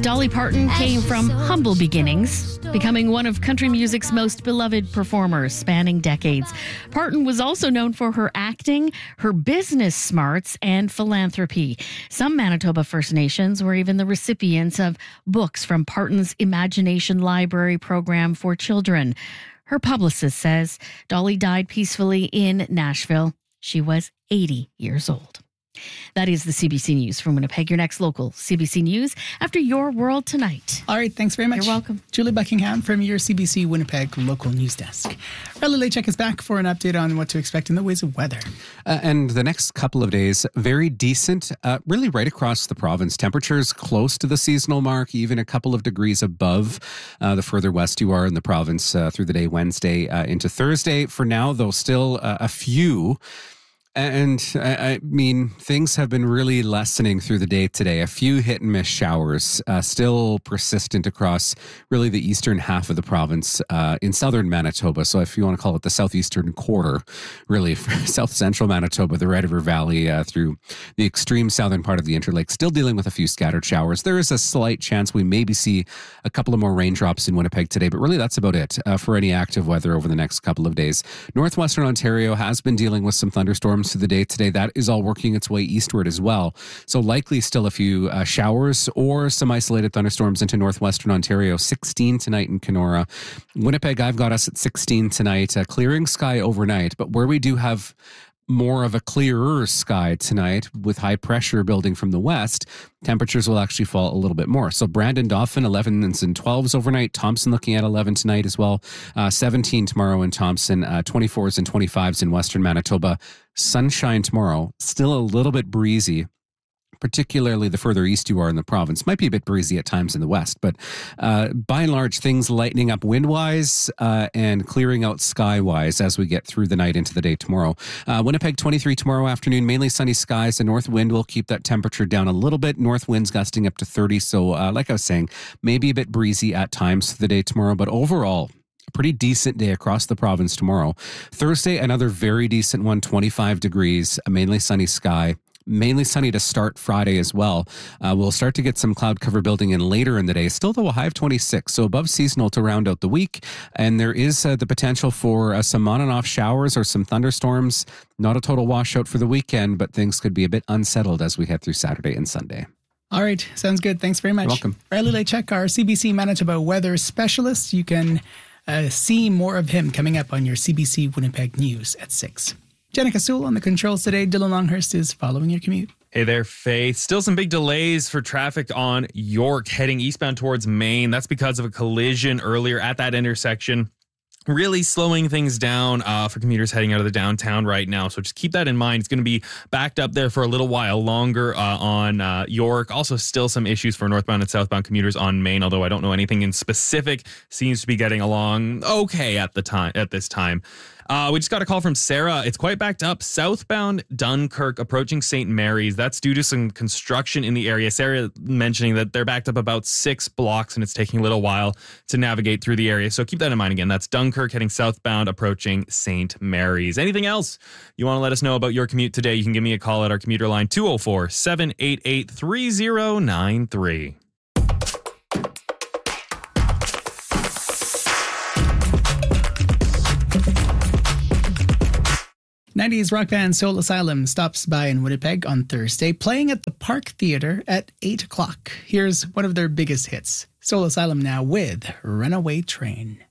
Dolly Parton came from humble beginnings, becoming one of country music's most beloved performers, spanning decades. Parton was also known for her acting, her business smarts, and philanthropy. Some Manitoba First Nations were even the recipients of books from Parton's Imagination Library program for children. Her publicist says Dolly died peacefully in Nashville. She was 80 years old. That is the CBC News from Winnipeg, your next local CBC News after Your World Tonight. All right, thanks very much. You're welcome. Julie Buckingham from your CBC Winnipeg local news desk. Riley Lachek is back for an update on what to expect in the ways of weather. And the next couple of days, very decent, really right across the province. Temperatures close to the seasonal mark, even a couple of degrees above the further west you are in the province through the day Wednesday into Thursday. For now, though, still a few. And I mean, things have been really lessening through the day today. A few hit and miss showers still persistent across really the eastern half of the province in southern Manitoba. So if you want to call it the southeastern quarter, really south central Manitoba, the Red River Valley through the extreme southern part of the Interlake, still dealing with a few scattered showers. There is a slight chance we maybe see a couple of more raindrops in Winnipeg today, but really that's about it for any active weather over the next couple of days. Northwestern Ontario has been dealing with some thunderstorms through the day today. That is all working its way eastward as well. So likely still a few showers or some isolated thunderstorms into northwestern Ontario. 16 tonight in Kenora. Winnipeg, I've got us at 16 tonight. Clearing sky overnight, but where we do have more of a clearer sky tonight with high pressure building from the west, temperatures will actually fall a little bit more. So Brandon, Dauphin, 11s and 12s overnight. Thompson looking at 11 tonight as well. 17 tomorrow in Thompson. 24s and 25s in western Manitoba. Sunshine tomorrow. Still a little bit breezy, particularly the further east you are in the province. Might be a bit breezy at times in the west, but by and large, things lightening up wind-wise and clearing out sky-wise as we get through the night into the day tomorrow. Winnipeg, 23 tomorrow afternoon, mainly sunny skies. A north wind will keep that temperature down a little bit. North winds gusting up to 30, so like I was saying, maybe a bit breezy at times for the day tomorrow, but overall, a pretty decent day across the province tomorrow. Thursday, another very decent one, 25 degrees, a mainly sunny sky. Mainly sunny to start Friday as well. We'll start to get some cloud cover building in later in the day. Still, though, a high of 26, so above seasonal to round out the week. And there is the potential for some on and off showers or some thunderstorms. Not a total washout for the weekend, but things could be a bit unsettled as we head through Saturday and Sunday. All right, sounds good. Thanks very much. You're welcome. Riley Lachek, our CBC Manitoba weather specialist. You can see more of him coming up on your CBC Winnipeg News at 6. Jenica Sewell on the controls today. Dylan Longhurst is following your commute. Hey there, Faith. Still some big delays for traffic on York heading eastbound towards Maine. That's because of a collision earlier at that intersection. Really slowing things down for commuters heading out of the downtown right now. So just keep that in mind. It's going to be backed up there for a little while longer on York. Also still some issues for northbound and southbound commuters on Maine, although I don't know anything in specific. Seems to be getting along okay at this time. We just got a call from Sarah. It's quite backed up. Southbound Dunkirk approaching St. Mary's. That's due to some construction in the area. Sarah mentioning that they're backed up about 6 blocks and it's taking a little while to navigate through the area. So keep that in mind again. That's Dunkirk heading southbound approaching St. Mary's. Anything else you want to let us know about your commute today, you can give me a call at our commuter line 204-788-3093. 90s rock band Soul Asylum stops by in Winnipeg on Thursday, playing at the Park Theatre at 8 o'clock. Here's one of their biggest hits, Soul Asylum now with Runaway Train.